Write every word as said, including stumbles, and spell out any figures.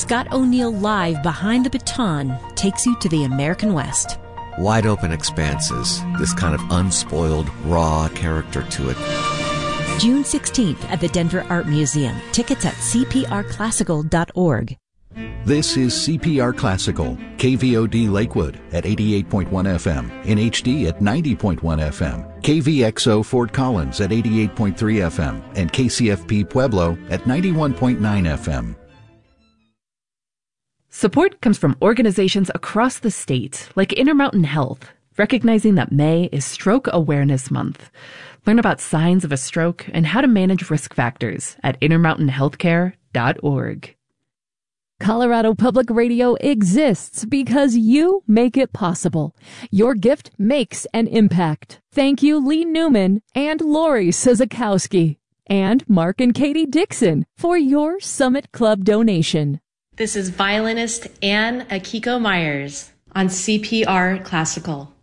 Scott O'Neill live behind the baton takes you to the American West. Wide open expanses, this kind of unspoiled, raw character to it. June sixteenth at the Denver Art Museum. Tickets at c p r classical dot org. This is C P R Classical, K V O D Lakewood at eighty-eight point one F M, in H D at ninety point one F M, K V X O Fort Collins at eighty-eight point three F M, and K C F P Pueblo at ninety-one point nine F M. Support comes from organizations across the state, like Intermountain Health, recognizing that May is Stroke Awareness Month. Learn about signs of a stroke and how to manage risk factors at intermountain healthcare dot org. Colorado Public Radio exists because you make it possible. Your gift makes an impact. Thank you, Lee Newman and Lori Sizakowski and Mark and Katie Dixon for your Summit Club donation. This is violinist Anne Akiko Myers on C P R Classical.